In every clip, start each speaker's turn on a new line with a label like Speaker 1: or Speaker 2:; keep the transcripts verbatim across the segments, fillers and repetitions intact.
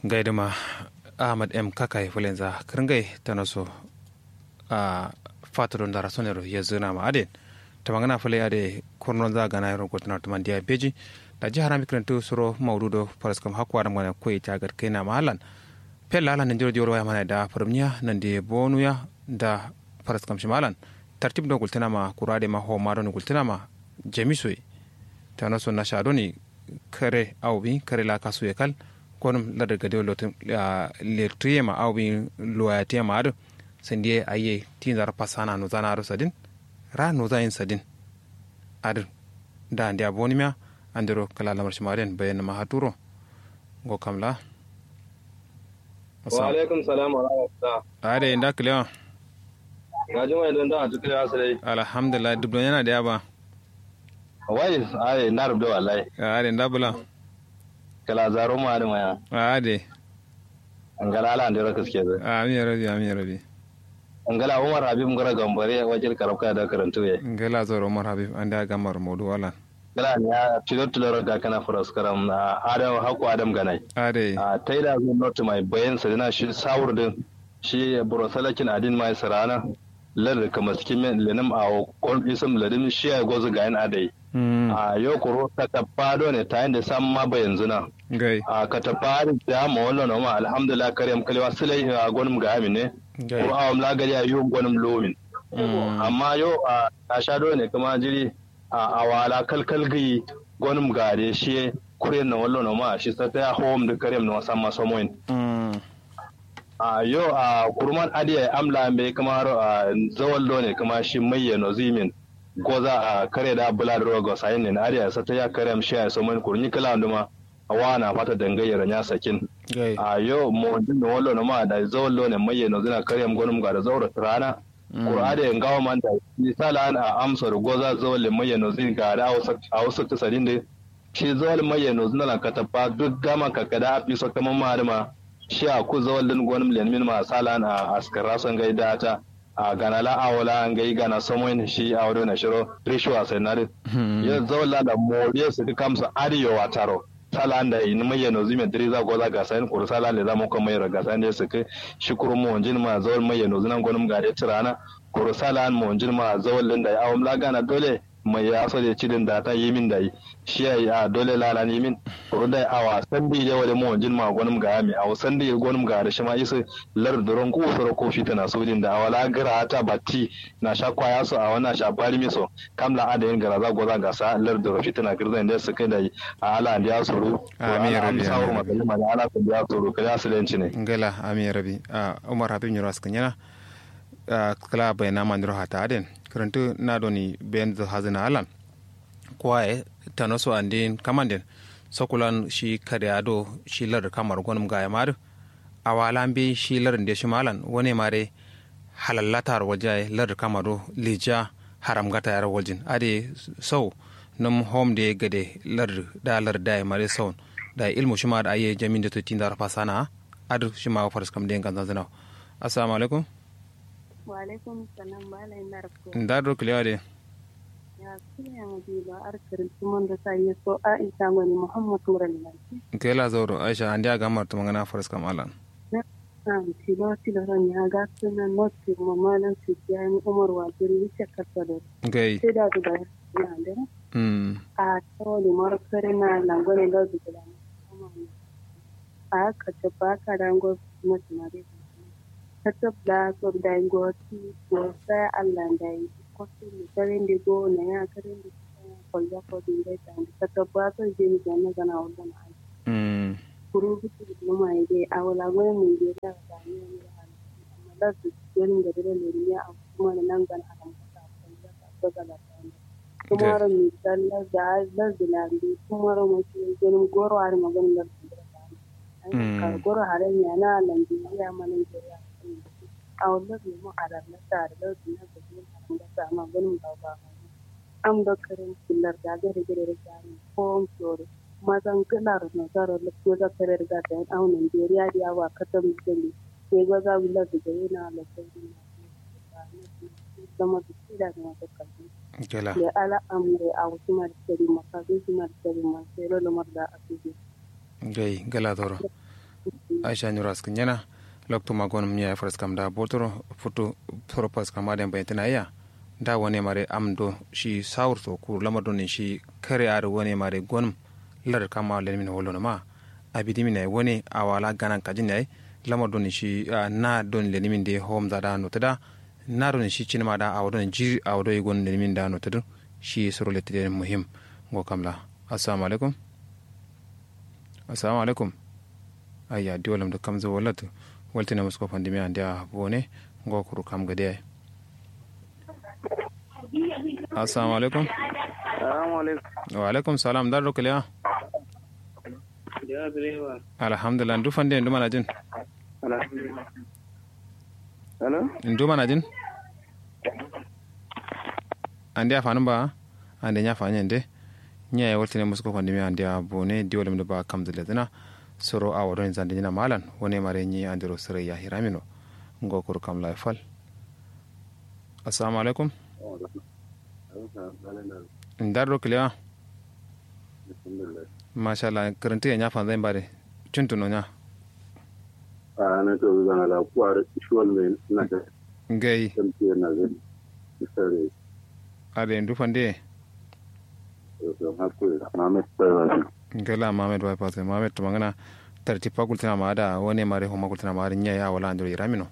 Speaker 1: gaidama ahmad m kakai fulenza kringai tanaso a fatodon dara sonero yezuna ma aden tamangana fule ade kurnon za gana yaro gotna to mandia beji da jihar amikrantu suro maududo paraskam hakwa da mana koyi tagar kaina mahalan pella ala nan jiro waya mana da farmiya nan de bonuya da paraskam shimalan tartib do gultana ma kurade ma ho maron gultana ma jamisoi tanaso na shadoni kare awbi kare la kasu yakal konum la daga de lotum le tuyema awbi loyatema ado sandie aye tinzar pasana no zana sadin ra no zain sadin ad da ndia bonimia andiro kala lamar shimaren bayan mahaturo go kamla
Speaker 2: wa alaikum salam wa rahmatullah
Speaker 1: ade inda kliya
Speaker 2: gaji mai don da tukliya asrai
Speaker 1: alhamdulillah dubdo yana da yaba
Speaker 2: wai ai na rubda wallahi
Speaker 1: ade inda bula
Speaker 2: kala zaro ma da maya
Speaker 1: ade
Speaker 2: angala ala andiro kaske zai
Speaker 1: amin rabi amin rabi
Speaker 2: angala umar habib ngara gambare wajil karabka da karantu ye
Speaker 1: angala zoro umar habib anda gamar modu wala
Speaker 2: gala ya tilo tilo ga kana furas karam adam haku adam ganai
Speaker 1: ade
Speaker 2: a taida zo not mai bayan sa dina shi sawur din shi burosalakin adin mai sarana lar kama cikin lenam a kon isam ladin shi ya gozu ga yan adai a yo kuro ta tafado ne ta inda sam ma bayan zuna
Speaker 1: gai
Speaker 2: a ka tafari da ma wallo no ma alhamdulillah karyam kalwa sulai a gonum ga amine ko awam lagari a yo gonum lomin amma yo a shado ne kuma jiri a wala kalkal gi gonum gare shi kure na wallo no ma shi sa ta home da karyam no sam ma somoin a yo a kurman adiya amla me kamar zawallo ne kuma shi mayyano zimin goza a kare da bula da rogo sayin ne ariya sa ta ya kare am shi ya so man kurni kala nduma awana fata dangayyar nya sakin a yo mo din no wallo no ma da zawallo ne mayyano zina kare am gonum ga da zawra rana qur'ani en gawa man da misala an a amsar goza zawalle mayyano zin ga da a wasu ta sadin da shi zawal mayyano zina la katapa duk gama kakada a fi so kaman ma shi a ku zawallin gonum len min ma salan a askara son gaida ta a gana la awala an gai gana samoin shi a wado na shiro rishwa sai na ya zawalla da moriya su kamsa ariyo wataro salan da in mai yano zime driza goza ga sain kur salan le zamu kuma yara ga sain da su kai shi kuru mu onjin ma zawal mai yano zinan gonum gare tirana kur salan mu onjin ma zawallin da awam la gana dole mai ya so da cidin da ta yi min da yi shi ya a dole lalan yi min kuru da awa san bi da wale mu onjin ma gonum ga mi aw san da gonum ga da shi ma isu lar duron ku soro ko fita na sodin da awala gara ta batti na sha kwaya so a wana sha bari mi so kamla adayin gara za goza ga sa lar duro fita na girzan da su kai da ala da ya soro
Speaker 1: amin rabi
Speaker 2: sawur ma da ma ala da ya soro kada su lenci ne
Speaker 1: ngala amin rabi umar habib nyoro askanya kala bayna mandro hata aden karantu na doni ben zo hazina alan kwaye tanoso andin kamanden sokulan shi kare ado shi lar kamar gonum ga yamar awalan bi shi lar de shi malan wone mare halallatar waje lar kamaro lija haram gata yar wajin ade so num home de gade lar da lar da mare so da ilmu shi ma da aye jamin da tutin da fasana adu shi ma faras kam de kan zanzana assalamu alaikum
Speaker 3: wa alaikum salam malai narko
Speaker 1: ndaro kliade
Speaker 3: ya kiyan diba arkarin tumon da sai so Aisha ngoni Muhammad murallan
Speaker 1: kela zoro Aisha andia gamar to mangana faras kam alan
Speaker 3: na tilo tilo ran ya ga sunan noti mamalan su ya ni Umar wa jiri ce kasado
Speaker 1: gai
Speaker 3: sai da da na da
Speaker 1: mm
Speaker 3: a to ni markare na langone da su da a ka ta ba ka rango mutumare tattab da so da ngoti ko sai Allah dai ko su ni karen de go na ya karen de ko ya ko din da tattab ba so je ni na gana wannan ai
Speaker 1: mm
Speaker 3: kuru bitu no mai de awala go mun de da da ni amma da su yin da da ne ya kuma nan gana a kan ka ko da da kuma ran ni dalla da da dilandi kuma ran mu ke gurin goro har maganar da ka goro har ya na nan biya manan da a wannan mu a ranar tare da su na gaji da sama ganin baba am da karin kullar da gare gare da jami ko tsoro mazan kula da nasarar da ko da kare da ta a Nigeria da yawa katam da ne sai ga za mu da gare na lafiya da mu da da wata kalli
Speaker 1: kela
Speaker 3: ya ala amre a wasu ma da kare maka su ma da kare ma sai lo mar da asiri
Speaker 1: gai gala zoro aisha nyuras kenyana lokto magon mnya faras kam da botoro futu propos kam aden baytana ya da wone mare amdo shi saurto ku lamado ne shi kare ar wone mare gonum lar kama len min wolono ma abidi min wone awala ganan kajin ne lamado ne shi na don len min de home da da no tada na don shi cinma da awdon jiri awdo gon len min da no tada shi surulete muhim go kamla assalamu alaikum assalamu alaikum ayya diwalam da kamzo wallatu waltina musko pandemi andia bone go kuru kam gade assalamu alaikum
Speaker 4: assalamu alaikum
Speaker 1: wa alaikum salam dar rokliya
Speaker 4: ya birewa
Speaker 1: alhamdulillah ndu fande ndu mana jin
Speaker 4: alhamdulillah hello
Speaker 1: ndu mana jin andia fanu ba ande nya fanyende nya ya waltina musko pandemi andia bone diwalam da ba kam zaletina soro a wadon zande nyina malan woni mare nyi andiro sere ya hiramino ngo kur kam la fal assalamu alaikum ndaro kliya masha Allah karante nya fa zan bare cintuno nya
Speaker 5: a na to zan la kwar shwal men na da
Speaker 1: ngai
Speaker 5: tamti na zan sare
Speaker 1: ade ndu fande
Speaker 5: to ha ko na me tsara
Speaker 1: ngela mamed wa pase mamed mangana tarti pakul tana maada woni mare homa kul tana mare nya ya wala andro iramino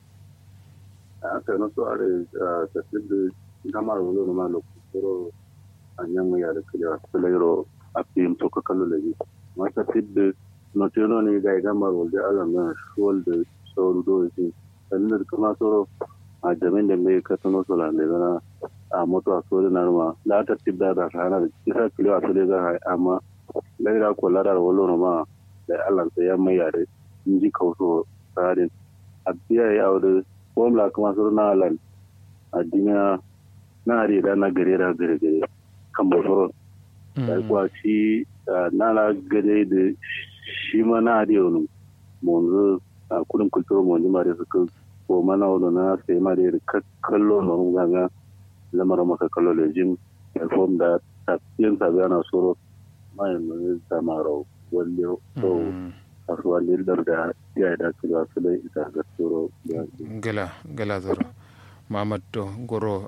Speaker 5: a ka no to are ta tidde gamar wolo no malo ko anyang ya da kila kulero apim to ka kallo leji ma ta tidde no teno ni ga gamar wolo ala na shol de so do ji tanir kuma soro a jamin da me ka tono so la ne na a moto a so na ma la ta tidda da sana da kira kilo a so ga amma laira ko ladar wolo no ma da Allah sai ya mai yare inji kauso tsarin abiya ya aure formula kuma sur na lan adinya na ri da na gare da gare gare kan botoro da kwa shi na la gare da shi ma na ri onu monzo a kudin kulturo monji ma da suka ko mana wono na sai ma da kallo no ga lamar maka kallo le jin ya form da tafiyan sabana soro mai mun samaro wanda so asuwa lildar da ya da su ga su dai ita ga tsoro
Speaker 1: gala gala zoro mamad to goro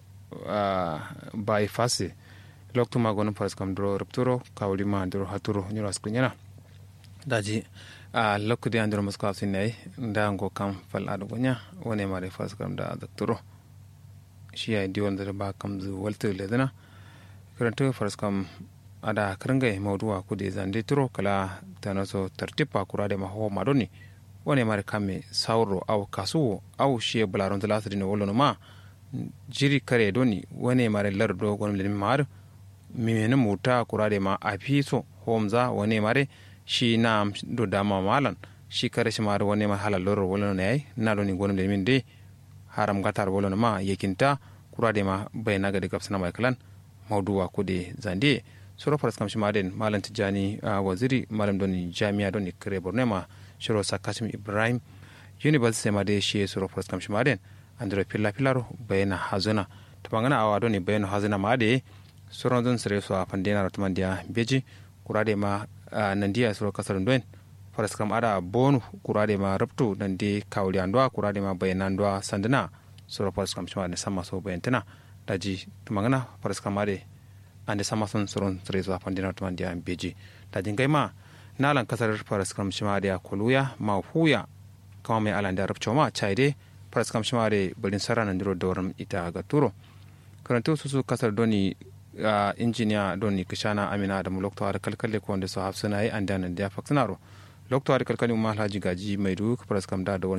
Speaker 1: bai fase lokto magon paras kam dro rupturo kawli ma dro haturo nyoro askunyana daji a lokko andro muska sinai ndango kam fal adu gonya wone mare fas kam da daktoro shi ai diwon da ba kam zu walto ledana karanto faras kam ada karanga mawduwa kude zande turo kala tanaso tartipa kurade ma ho madoni wone mare kame sauro aw kasuwo aw she bularon talasri no wolono ma jiri kare doni wone mare lardo gon lim mar mimene muta kurade ma afiso homza wone mare shi nam do dama malan shi kare shi mare wone ma halal loro wolono ne na doni gon lim de haram gatar wolono ma yekinta kurade ma bayna ga de kapsana mai kalan mawduwa kude zande soro faras kam shimaden malam tijani uh, waziri malam doni jami'a doni kare bornema shiro sakasim ibrahim university ma de shi soro faras kam shimaden andro pilla pillaro bayna hazuna to bangana awa doni bayna hazuna ma de soro don sere so afandena ratmandia beji kurade ma uh, nandia soro kasar doen faras kam ada bonu kurade ma raptu nandi kawli andwa kurade ma bayna andwa sandana soro faras kam shimaden sama so bayantana daji to bangana faras kam ade ande sama son soron trezo apandina to mandia beji ta jingai ma nalan kasar faras kam shimade koluya ma huya kama mai alanda rabcho ma chaide faras kam shimade bulin sarana ndiro dorum ita ga turo karanto susu kasar doni uh, engineer doni kishana amina da mulokto har kalkalle ko wanda so hafsana yi andan da faksnaro lokto har kalkalle umma alhaji gaji maidu faras kam da da